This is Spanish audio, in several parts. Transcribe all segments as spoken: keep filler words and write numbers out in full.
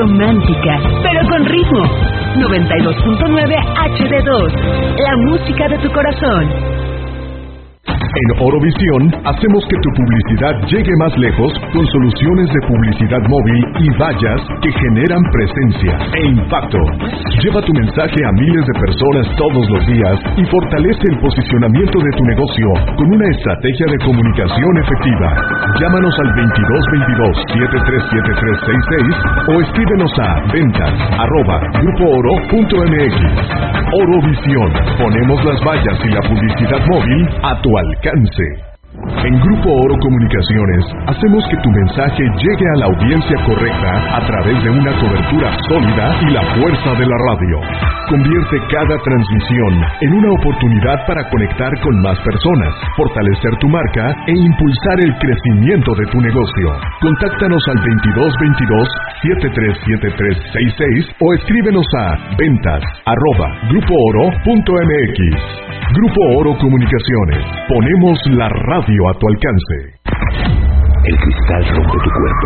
romántica, pero con ritmo. noventa y dos punto nueve H D dos, la música de tu corazón. En Orovisión, hacemos que tu publicidad llegue más lejos con soluciones de publicidad móvil y vallas que generan presencia e impacto. Lleva tu mensaje a miles de personas todos los días y fortalece el posicionamiento de tu negocio con una estrategia de comunicación efectiva. Llámanos al veintidós veintidós, setenta y tres setenta y tres sesenta y seis o escríbenos a ventas arroba grupo oro punto m x. Orovisión, ponemos las vallas y la publicidad móvil a tu alcance. En Grupo Oro Comunicaciones, hacemos que tu mensaje llegue a la audiencia correcta a través de una cobertura sólida y la fuerza de la radio. Convierte cada transmisión en una oportunidad para conectar con más personas, fortalecer tu marca e impulsar el crecimiento de tu negocio. Contáctanos al veintidós veintidós, setenta y tres setenta y tres sesenta y seis o escríbenos a ventas arroba grupo oro punto m x. Grupo Oro Comunicaciones. Ponemos la radio a tu alcance. El cristal rompe tu cuerpo.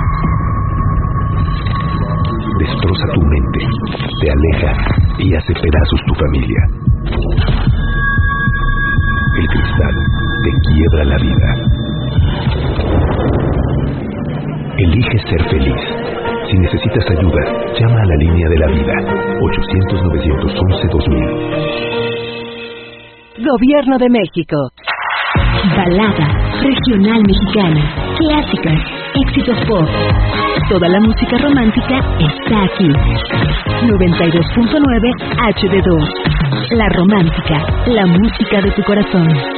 Destroza tu mente. Te aleja y hace pedazos tu familia. El cristal te quiebra la vida. Elige ser feliz. Si necesitas ayuda, llama a la línea de la vida. ochocientos, novecientos once, dos mil. Gobierno de México. Balada, regional mexicana, clásicas, éxitos pop. Toda la música romántica está aquí. noventa y dos punto nueve H D dos. La romántica, la música de tu corazón.